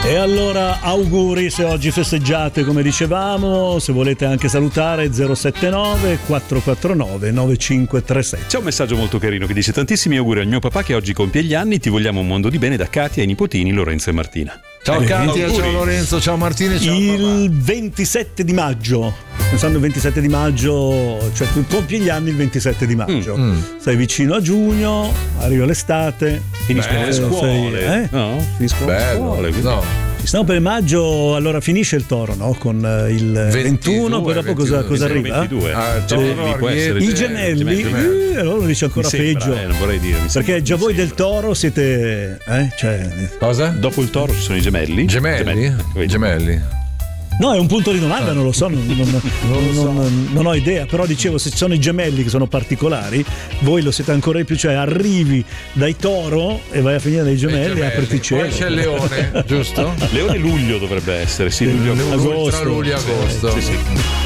E allora auguri se oggi festeggiate, come dicevamo. Se volete anche salutare 079 449 9536. C'è un messaggio molto carino che dice: tantissimi auguri al mio papà che oggi compie gli anni, ti vogliamo un mondo di bene da Katia e i nipotini Lorenzo e Martina. Ciao Katia, ciao Lorenzo, ciao Martina, ciao il 27 di maggio, pensando il 27 di maggio, cioè tu compi gli anni il 27 di maggio, sei vicino a giugno, arriva l'estate, finiscono le scuole, no? Finiscono le scuole, no. No, per maggio allora finisce il toro, no? Con il 21, poi dopo cosa arriva? 22. I gemelli. Allora lo dice ancora peggio. Non vorrei dire. Perché già voi del toro siete. Cosa? Dopo il toro ci sono i gemelli. Gemelli. No, è un punto di domanda, non lo so, non ho idea, però dicevo, se ci sono i gemelli che sono particolari, voi lo siete ancora di più, cioè arrivi dai toro e vai a finire dai gemelli e apriti il cielo. Poi c'è il leone, giusto? Leone luglio dovrebbe essere, sì, luglio, agosto. Tra luglio e agosto. Sì.